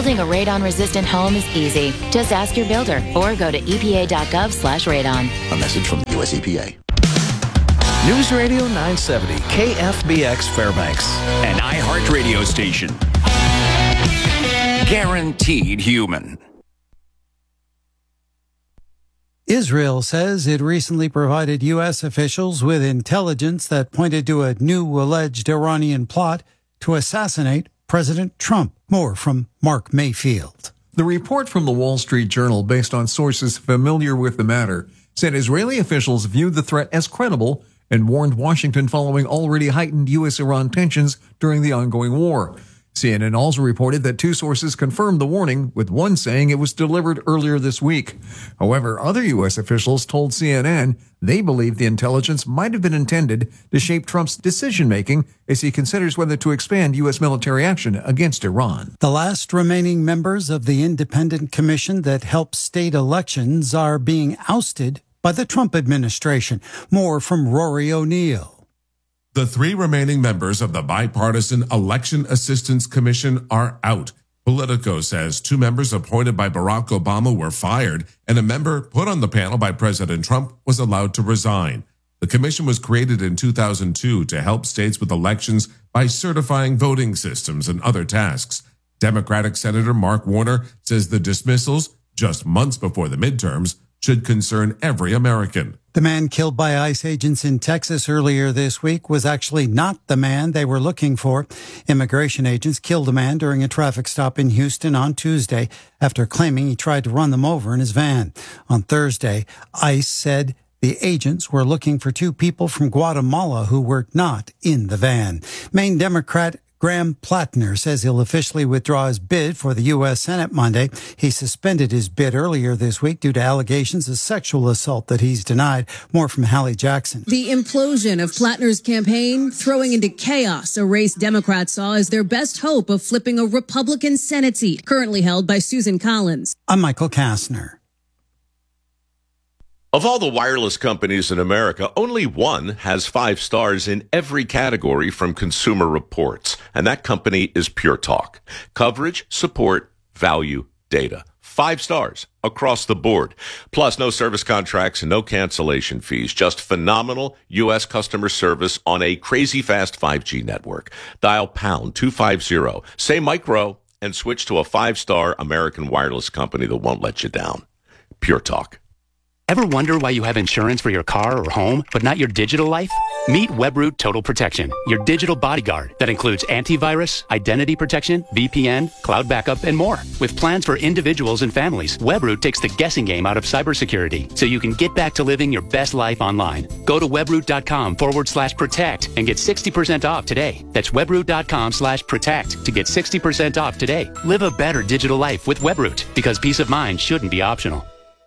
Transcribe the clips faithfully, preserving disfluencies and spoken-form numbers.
Building a radon-resistant home is easy. Just ask your builder or go to epa.gov slash radon. A message from the U S E P A. News Radio nine seventy, K F B X Fairbanks. An iHeartRadio station. Guaranteed human. Israel says it recently provided U S officials with intelligence that pointed to a new alleged Iranian plot to assassinate President Trump. More from Mark Mayfield. The report from the Wall Street Journal, based on sources familiar with the matter, said Israeli officials viewed the threat as credible and warned Washington following already heightened U S Iran tensions during the ongoing war. C N N also reported that two sources confirmed the warning, with one saying it was delivered earlier this week. However, other U S officials told C N N they believe the intelligence might have been intended to shape Trump's decision-making as he considers whether to expand U S military action against Iran. The last remaining members of the independent commission that helps state elections are being ousted by the Trump administration. More from Rory O'Neill. The three remaining members of the Bipartisan Election Assistance Commission are out. Politico says two members appointed by Barack Obama were fired, and a member put on the panel by President Trump was allowed to resign. The commission was created in two thousand two to help states with elections by certifying voting systems and other tasks. Democratic Senator Mark Warner says the dismissals, just months before the midterms, should concern every American. The man killed by ICE agents in Texas earlier this week was actually not the man they were looking for. Immigration agents killed a man during a traffic stop in Houston on Tuesday after claiming he tried to run them over in his van. On Thursday, ICE said the agents were looking for two people from Guatemala who were not in the van. Maine Democrat Graham Plattner says he'll officially withdraw his bid for the U S Senate Monday. He suspended his bid earlier this week due to allegations of sexual assault that he's denied. More from Hallie Jackson. The implosion of Plattner's campaign throwing into chaos a race Democrats saw as their best hope of flipping a Republican Senate seat currently held by Susan Collins. I'm Michael Kastner. Of all the wireless companies in America, only one has five stars in every category from Consumer Reports, and that company is Pure Talk. Coverage, support, value, data. Five stars across the board. Plus, no service contracts and no cancellation fees. Just phenomenal U S customer service on a crazy fast five G network. Dial pound two fifty, say micro, and switch to a five-star American wireless company that won't let you down. Pure Talk. Ever wonder why you have insurance for your car or home, but not your digital life? Meet Webroot Total Protection, your digital bodyguard that includes antivirus, identity protection, V P N, cloud backup, and more. With plans for individuals and families, Webroot takes the guessing game out of cybersecurity so you can get back to living your best life online. Go to webroot.com forward slash protect and get sixty percent off today. That's webroot.com slash protect to get sixty percent off today. Live a better digital life with Webroot, because peace of mind shouldn't be optional.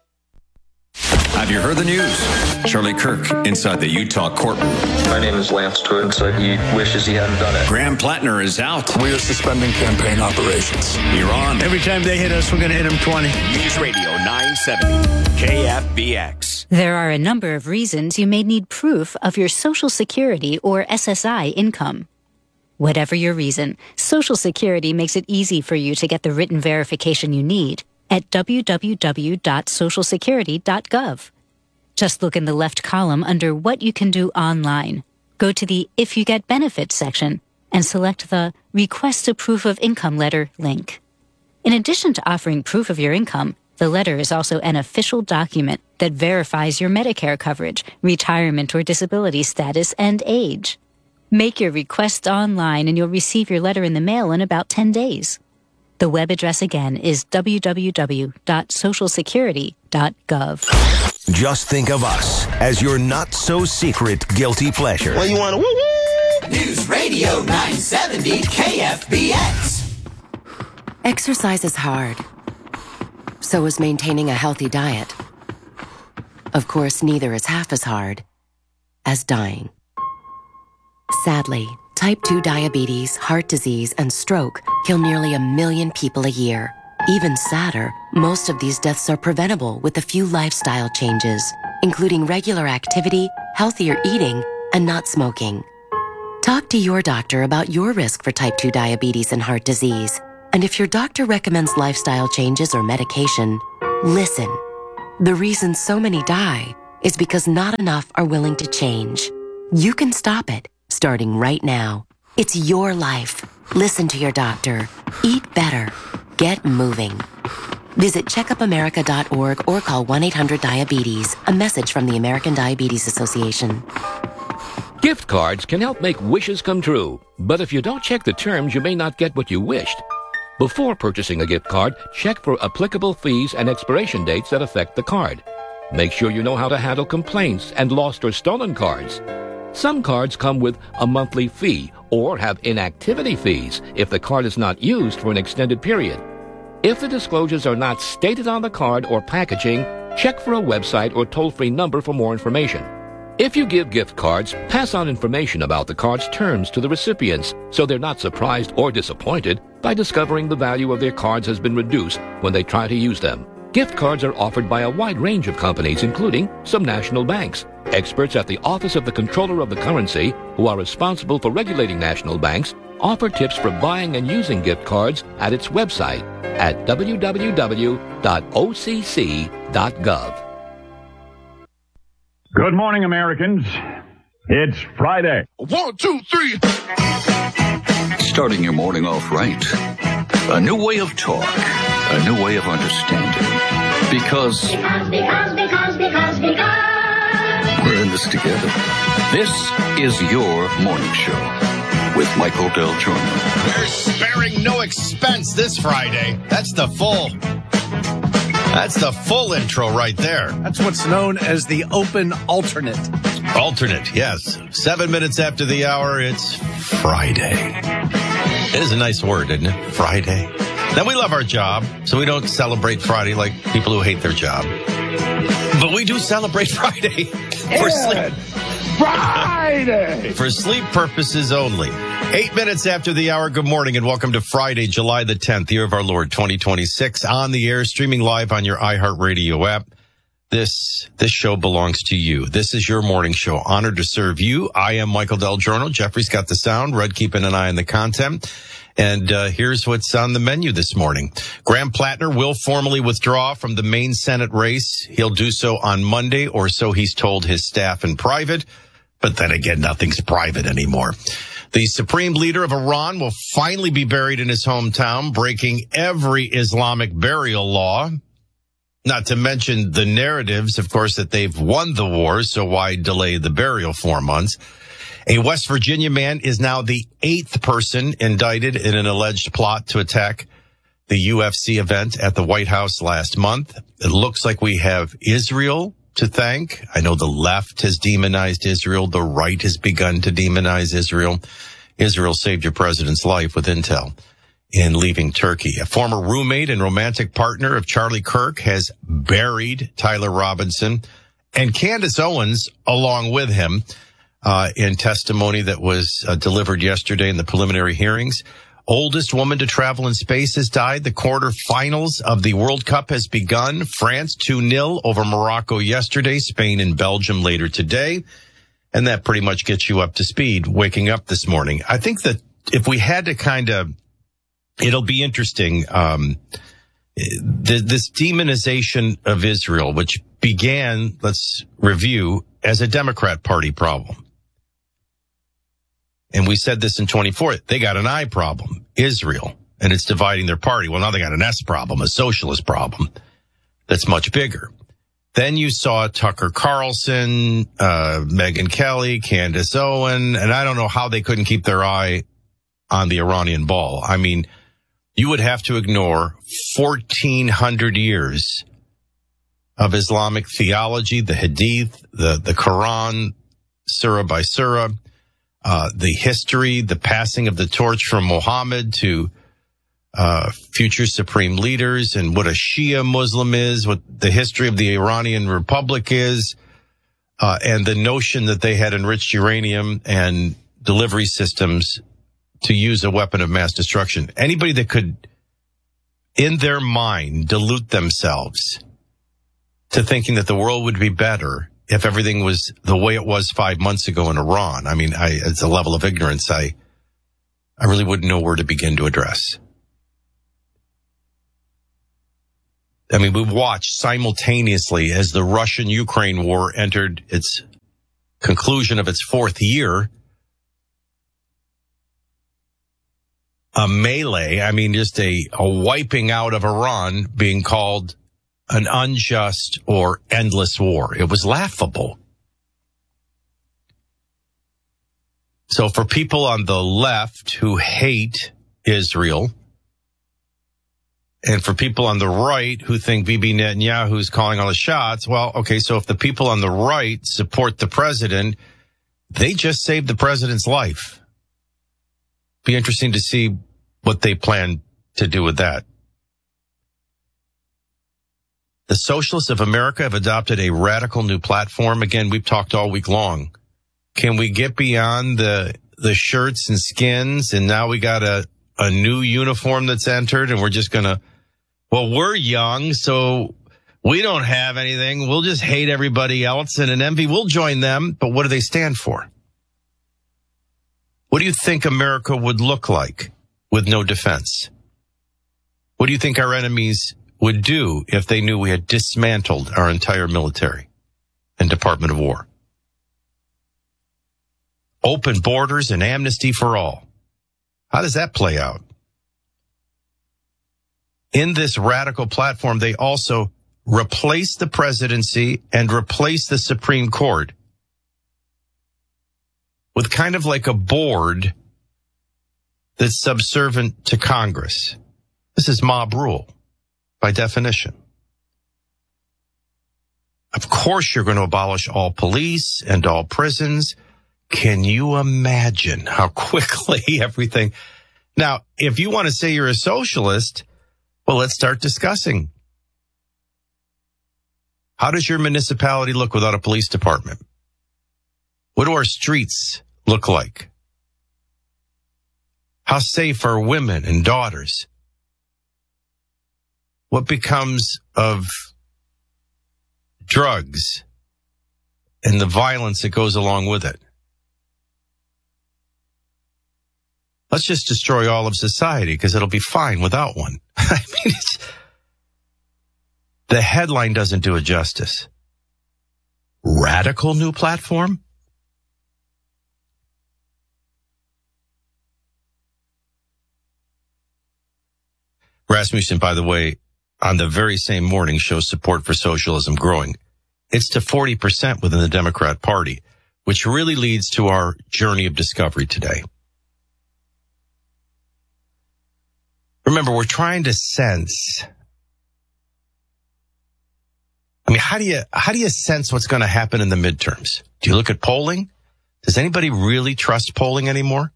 Have you heard the news? Charlie Kirk inside the Utah courtroom. My name is Lance Twin, so he wishes he hadn't done it. Graham Plattner is out. We are suspending campaign operations. You're on. Every time they hit us, we're going to hit them twenty. News Radio nine seventy, K F B X. There are a number of reasons you may need proof of your Social Security or S S I income. Whatever your reason, Social Security makes it easy for you to get the written verification you need at w w w dot social security dot gov. Just look in the left column under What You Can Do Online. Go to the If You Get Benefits section and select the Request a Proof of Income Letter link. In addition to offering proof of your income, the letter is also an official document that verifies your Medicare coverage, retirement or disability status, and age. Make your request online and you'll receive your letter in the mail in about ten days. The web address again is w w w dot social security dot gov. Just think of us as your not-so-secret guilty pleasure. Well, you want to woo-woo? News Radio nine seventy K F B X. Exercise is hard. So is maintaining a healthy diet. Of course, neither is half as hard as dying. Sadly, type two diabetes, heart disease, and stroke kill nearly a million people a year. Even sadder, most of these deaths are preventable with a few lifestyle changes, including regular activity, healthier eating, and not smoking. Talk to your doctor about your risk for type two diabetes and heart disease. And if your doctor recommends lifestyle changes or medication, listen. The reason so many die is because not enough are willing to change. You can stop it, starting right now. It's your life. Listen to your doctor. Eat better. Get moving. Visit checkup america dot org or call one eight hundred diabetes. A message from the American Diabetes Association. Gift cards can help make wishes come true, but if you don't check the terms, you may not get what you wished. Before purchasing a gift card, check for applicable fees and expiration dates that affect the card. Make sure you know how to handle complaints and lost or stolen cards. Some cards come with a monthly fee or have inactivity fees if the card is not used for an extended period. If the disclosures are not stated on the card or packaging, check for a website or toll-free number for more information. If you give gift cards, pass on information about the card's terms to the recipients so they're not surprised or disappointed by discovering the value of their cards has been reduced when they try to use them. Gift cards are offered by a wide range of companies, including some national banks. Experts at the Office of the Comptroller of the Currency, who are responsible for regulating national banks, offer tips for buying and using gift cards at its website at w w w dot o c c dot gov. Good morning, Americans. It's Friday. One, two, three. Starting your morning off right. A new way of talk. A new way of understanding. Because... Because, because, because, because, because... We're in this together. This is your morning show with Michael Del Giorno. We're sparing no expense this Friday. That's the full... That's the full intro right there. That's what's known as the open alternate. Alternate, yes. Seven minutes after the hour, it's Friday. It is a nice word, isn't it? Friday. Now, we love our job, so we don't celebrate Friday like people who hate their job. But we do celebrate Friday for sleep. Friday! For sleep purposes only. Eight minutes after the hour, good morning and welcome to Friday, July the tenth, year of our Lord, twenty twenty-six, on the air, streaming live on your iHeartRadio app. This, this show belongs to you. This is your morning show. Honored to serve you. I am Michael Del Giorno. Jeffrey's got the sound. Red keeping an eye on the content. And uh, here's what's on the menu this morning. Graham Plattner will formally withdraw from the Maine Senate race. He'll do so on Monday, or so he's told his staff in private. But then again, nothing's private anymore. The supreme leader of Iran will finally be buried in his hometown, breaking every Islamic burial law. Not to mention the narratives, of course, that they've won the war, so why delay the burial four months? A West Virginia man is now the eighth person indicted in an alleged plot to attack the U F C event at the White House last month. It looks like we have Israel to thank. I know the left has demonized Israel. The right has begun to demonize Israel. Israel saved your president's life with intel in leaving Turkey. A former roommate and romantic partner of Charlie Kirk has buried Tyler Robinson and Candace Owens along with him uh, in testimony that was uh, delivered yesterday in the preliminary hearings. Oldest woman to travel in space has died. The quarterfinals of the World Cup has begun. France two nil over Morocco yesterday. Spain and Belgium later today. And that pretty much gets you up to speed waking up this morning. I think that if we had to kind of, it'll be interesting, um, th- this demonization of Israel, which began, let's review, as a Democrat Party problem. And we said this in twenty-four. They got an I problem, Israel, and it's dividing their party. Well, now they got an S problem, a socialist problem that's much bigger. Then you saw Tucker Carlson, uh, Megyn Kelly, Candace Owen, and I don't know how they couldn't keep their eye on the Iranian ball. I mean, you would have to ignore fourteen hundred years of Islamic theology, the Hadith, the, the Quran, surah by surah. Uh, the history, the passing of the torch from Muhammad to uh future supreme leaders, and what a Shia Muslim is, what the history of the Iranian Republic is, uh and the notion that they had enriched uranium and delivery systems to use a weapon of mass destruction. Anybody that could, in their mind, delude themselves to thinking that the world would be better if everything was the way it was five months ago in Iran. I mean, I, it's a level of ignorance I, I really wouldn't know where to begin to address. I mean, we watched simultaneously as the Russian-Ukraine war entered its conclusion of its fourth year. A melee, I mean, just a, a wiping out of Iran being called an unjust or endless war. It was laughable. So for people on the left who hate Israel, and for people on the right who think Bibi Netanyahu is calling all the shots, well, okay, so if the people on the right support the president, they just saved the president's life. Be interesting to see what they plan to do with that. The Socialists of America have adopted a radical new platform. Again, we've talked all week long. Can we get beyond the the shirts and skins, and now we got a, a new uniform that's entered, and we're just going to, well, we're young, so we don't have anything. We'll just hate everybody else, and in envy, we'll join them. But what do they stand for? What do you think America would look like with no defense? What do you think our enemies would do if they knew we had dismantled our entire military and Department of War? Open borders and amnesty for all. How does that play out? In this radical platform, they also replace the presidency and replace the Supreme Court with kind of like a board that's subservient to Congress. This is mob rule by definition. Of course, you're going to abolish all police and all prisons. Can you imagine how quickly everything... Now, if you want to say you're a socialist, well, let's start discussing. How does your municipality look without a police department? What do our streets look like? How safe are women and daughters? What becomes of drugs and the violence that goes along with it? Let's just destroy all of society because it'll be fine without one. I mean, it's, the headline doesn't do it justice. Radical new platform? Rasmussen, by the way, on the very same morning shows support for socialism growing. It's to forty percent within the Democrat Party, which really leads to our journey of discovery today. Remember, we're trying to sense. I mean, how do you, how do you sense what's going to happen in the midterms? Do you look at polling? Does anybody really trust polling anymore?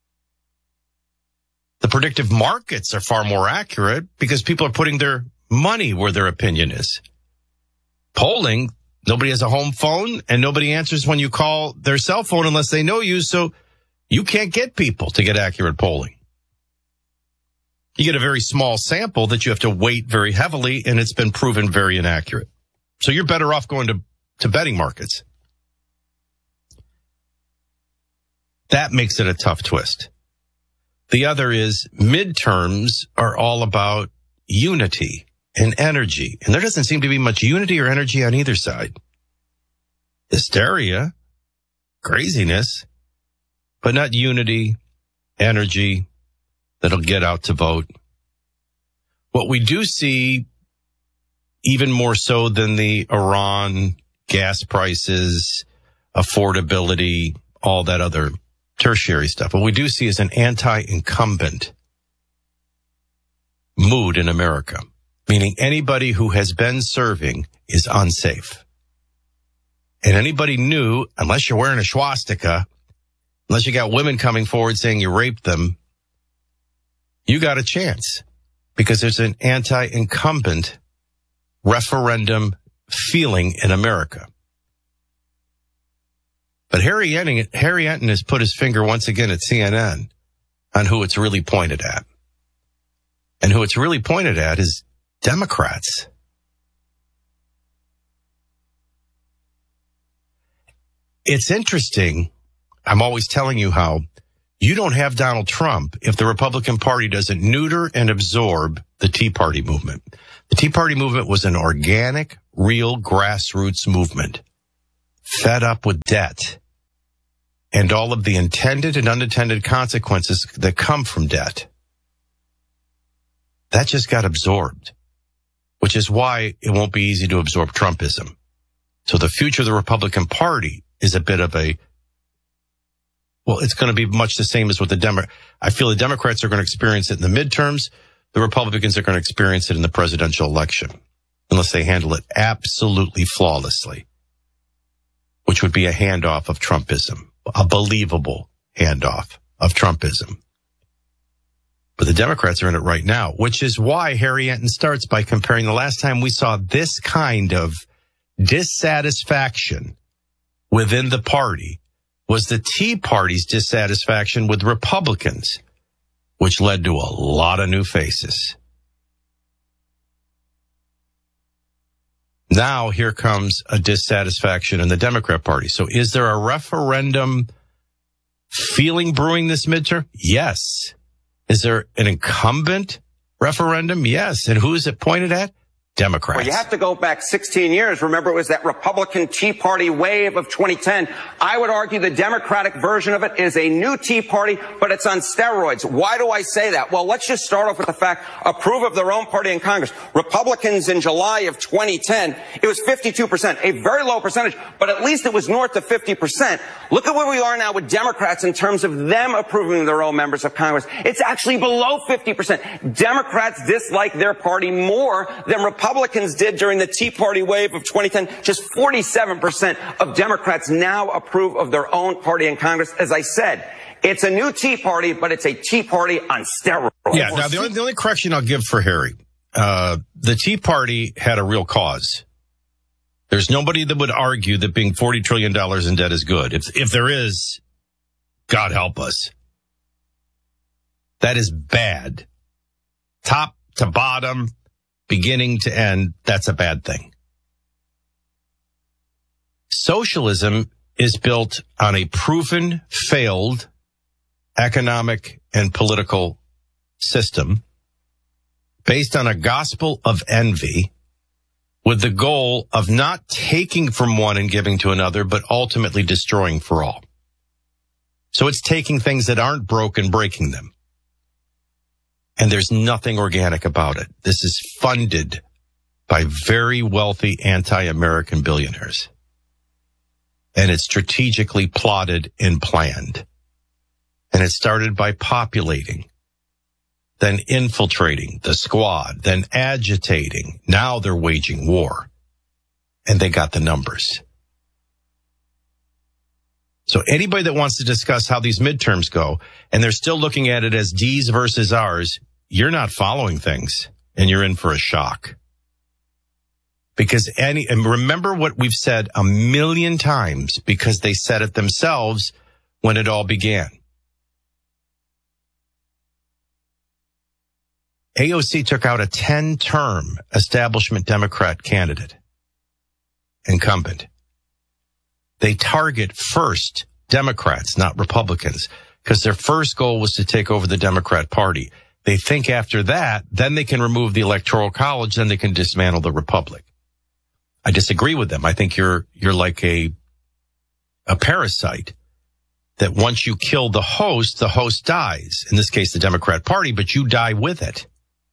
The predictive markets are far more accurate because people are putting their money where their opinion is. Polling, nobody has a home phone and nobody answers when you call their cell phone unless they know you, so you can't get people to get accurate polling. You get a very small sample that you have to weight very heavily, and it's been proven very inaccurate. So you're better off going to, to betting markets. That makes it a tough twist. The other is midterms are all about unity and energy, and there doesn't seem to be much unity or energy on either side. Hysteria, craziness, but not unity, energy, that'll get out to vote. What we do see, even more so than the Iran gas prices, affordability, all that other tertiary stuff, what we do see is an anti-incumbent mood in America, meaning anybody who has been serving is unsafe. And anybody new, unless you're wearing a swastika, unless you got women coming forward saying you raped them, you got a chance because there's an anti-incumbent referendum feeling in America. But Harry Enton, Harry Enton has put his finger once again at C N N on who it's really pointed at. And who it's really pointed at is Democrats. It's interesting. I'm always telling you how you don't have Donald Trump if the Republican Party doesn't neuter and absorb the Tea Party movement. The Tea Party movement was an organic, real grassroots movement, fed up with debt and all of the intended and unintended consequences that come from debt. That just got absorbed, which is why it won't be easy to absorb Trumpism. So the future of the Republican Party is a bit of a, well, it's going to be much the same as what the Demo. I feel the Democrats are going to experience it in the midterms. The Republicans are going to experience it in the presidential election, unless they handle it absolutely flawlessly, which would be a handoff of Trumpism, a believable handoff of Trumpism. But the Democrats are in it right now, which is why Harry Enton starts by comparing the last time we saw this kind of dissatisfaction within the party was the Tea Party's dissatisfaction with Republicans, which led to a lot of new faces. Now here comes a dissatisfaction in the Democrat Party. So is there a referendum feeling brewing this midterm? Yes. Is there an incumbent referendum? Yes. And who is it pointed at? Democrats. Well, you have to go back sixteen years. Remember, it was that Republican Tea Party wave of twenty ten. I would argue the Democratic version of it is a new Tea Party, but it's on steroids. Why do I say that? Well, let's just start off with the fact, approve of their own party in Congress. Republicans in July of twenty ten, it was fifty-two percent, a very low percentage, but at least it was north of fifty percent. Look at where we are now with Democrats in terms of them approving their own members of Congress. It's actually below fifty percent. Democrats dislike their party more than Republicans. Republicans did during the Tea Party wave of twenty ten. Just forty-seven percent of Democrats now approve of their own party in Congress. As I said, it's a new Tea Party, but it's a Tea Party on steroids. Yeah, now the only, the only correction I'll give for Harry, uh, the Tea Party had a real cause. There's nobody that would argue that being forty trillion dollars in debt is good. If, if there is, God help us. That is bad. Top to bottom, beginning to end, that's a bad thing. Socialism is built on a proven, failed economic and political system based on a gospel of envy with the goal of not taking from one and giving to another, but ultimately destroying for all. So it's taking things that aren't broke and breaking them. And there's nothing organic about it. This is funded by very wealthy anti-American billionaires. And it's strategically plotted and planned. And it started by populating, then infiltrating the squad, then agitating. Now they're waging war. And they got the numbers. So anybody that wants to discuss how these midterms go, and they're still looking at it as D's versus ours, you're not following things, and you're in for a shock. Because any, and remember what we've said a million times, because they said it themselves when it all began. A O C took out a ten-term establishment Democrat candidate, incumbent. They target first Democrats, not Republicans, because their first goal was to take over the Democrat Party. They think after that, then they can remove the Electoral College, then they can dismantle the Republic. I disagree with them. I think you're you're like a a parasite that once you kill the host, the host dies. In this case, the Democrat Party, but you die with it.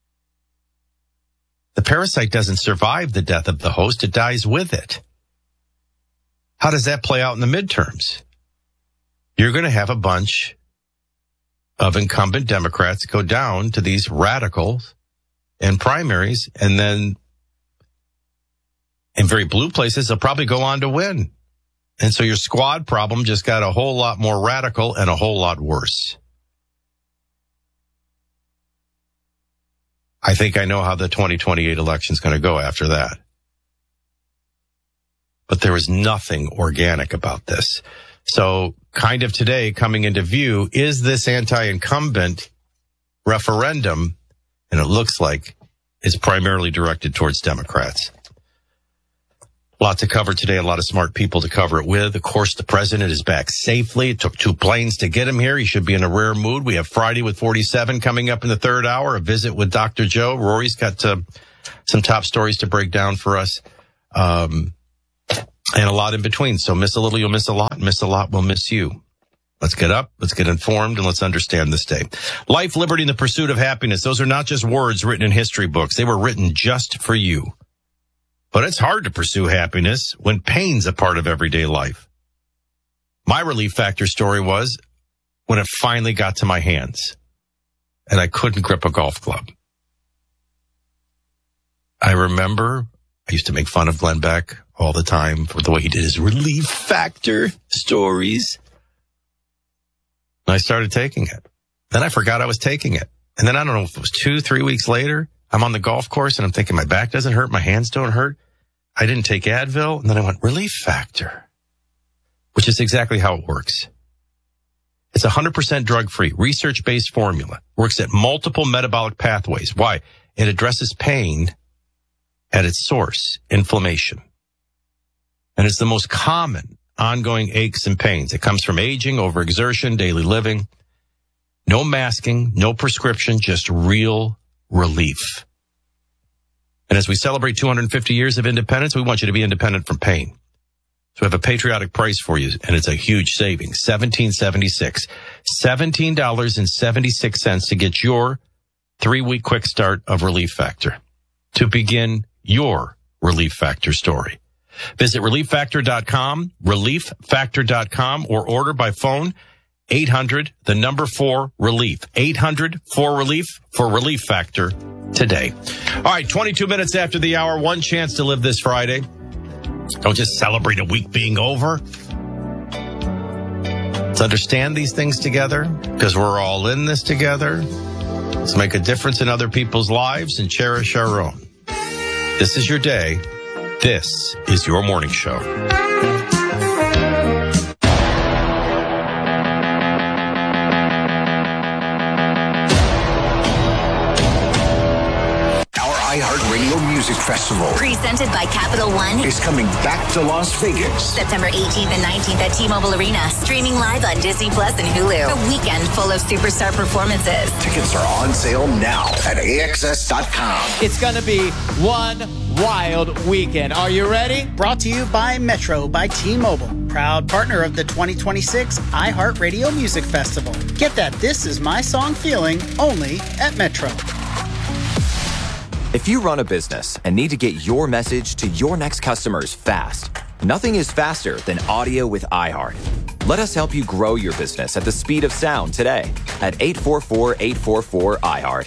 The parasite doesn't survive the death of the host, it dies with it. How does that play out in the midterms? You're going to have a bunch of incumbent Democrats go down to these radicals in primaries, and then in very blue places, they'll probably go on to win. And so your squad problem just got a whole lot more radical and a whole lot worse. I think I know how the twenty twenty-eight election is going to go after that. But there is nothing organic about this. So kind of today coming into view, is this anti-incumbent referendum? And it looks like it's primarily directed towards Democrats. A lot to cover today, a lot of smart people to cover it with. Of course, the president is back safely. It took two planes to get him here. He should be in a rare mood. We have Friday with forty-seven coming up in the third hour, a visit with Doctor Joe. Rory's got uh, some top stories to break down for us, um, and a lot in between. So miss a little, you'll miss a lot. Miss a lot, we'll miss you. Let's get up, let's get informed, and let's understand this day. Life, liberty, and the pursuit of happiness. Those are not just words written in history books. They were written just for you. But it's hard to pursue happiness when pain's a part of everyday life. My relief factor story was when it finally got to my hands and I couldn't grip a golf club. I remember I used to make fun of Glenn Beck all the time for the way he did his relief factor stories. And I started taking it. Then I forgot I was taking it. And then I don't know if it was two, three weeks later, I'm on the golf course and I'm thinking my back doesn't hurt, my hands don't hurt. I didn't take Advil. And then I went, relief factor, which is exactly how it works. It's one hundred percent drug-free, research-based formula. Works at multiple metabolic pathways. Why? It addresses pain at its source, inflammation. And it's the most common ongoing aches and pains. It comes from aging, overexertion, daily living. No masking, no prescription, just real relief. And as we celebrate two hundred fifty years of independence, we want you to be independent from pain. So we have a patriotic price for you, and it's a huge savings, seventeen seventy-six, seventeen dollars and seventy-six cents to get your three-week quick start of Relief Factor, to begin your Relief Factor story. Visit relief factor dot com, relief factor dot com, or order by phone, eight hundred, the number four, relief, eight hundred, four relief for Relief Factor today. All right, twenty-two minutes after the hour, one chance to live this Friday. Don't just celebrate a week being over. Let's understand these things together, because we're all in this together. Let's make a difference in other people's lives and cherish our own. This is your day. This is your morning show. iHeartRadio Music Festival, presented by Capital One, is coming back to Las Vegas. September eighteenth and nineteenth at T-Mobile Arena. Streaming live on Disney Plus and Hulu. A weekend full of superstar performances. Tickets are on sale now at A X S dot com. It's going to be one wild weekend. Are you ready? Brought to you by Metro by T-Mobile. Proud partner of the twenty twenty-six iHeartRadio Music Festival. Get that This Is My Song feeling only at Metro. If you run a business and need to get your message to your next customers fast, nothing is faster than audio with iHeart. Let us help you grow your business at the speed of sound today at eight four four, eight four four, iHeart.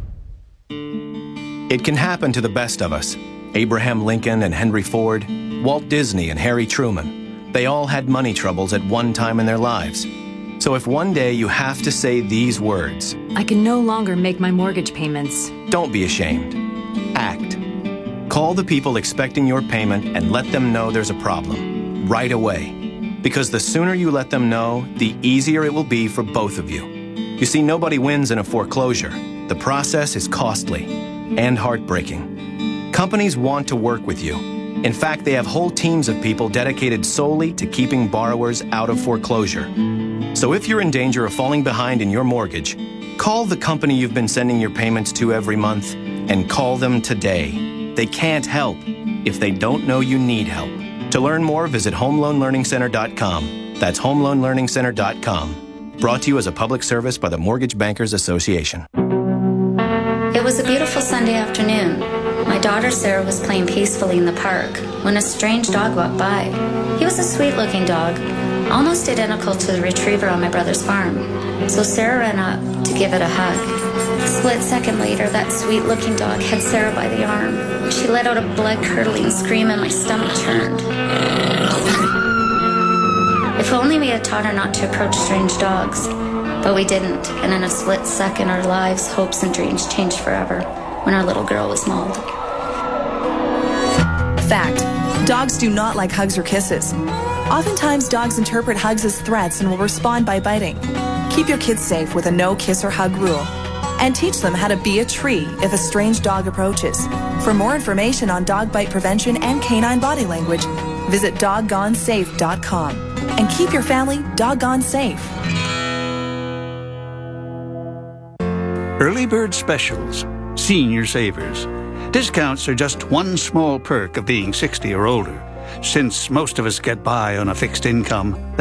It can happen to the best of us. Abraham Lincoln and Henry Ford, Walt Disney and Harry Truman. They all had money troubles at one time in their lives. So if one day you have to say these words, I can no longer make my mortgage payments. Don't be ashamed. Act. Call the people expecting your payment and let them know there's a problem right away. Because the sooner you let them know, the easier it will be for both of you. You see, nobody wins in a foreclosure. The process is costly and heartbreaking. Companies want to work with you. In fact, they have whole teams of people dedicated solely to keeping borrowers out of foreclosure. So if you're in danger of falling behind in your mortgage, call the company you've been sending your payments to every month and call them today. They can't help if they don't know you need help. To learn more, visit home loan learning center dot com. That's home loan learning center dot com. Brought to you as a public service by the Mortgage Bankers Association. It was a beautiful Sunday afternoon. My daughter Sarah was playing peacefully in the park when a strange dog walked by. He was a sweet-looking dog, almost identical to the retriever on my brother's farm. So Sarah ran up to give it a hug. A split second later, that sweet-looking dog had Sarah by the arm. She let out a blood-curdling scream and my stomach turned. If only we had taught her not to approach strange dogs. But we didn't, and in a split second, our lives, hopes, and dreams changed forever when our little girl was mauled. Fact. Dogs do not like hugs or kisses. Oftentimes, dogs interpret hugs as threats and will respond by biting. Keep your kids safe with a no kiss or hug rule. And teach them how to be a tree if a strange dog approaches. For more information on dog bite prevention and canine body language, visit doggone safe dot com. And keep your family doggone safe. Early Bird Specials, Senior Savers. Discounts are just one small perk of being sixty or older. Since most of us get by on a fixed income,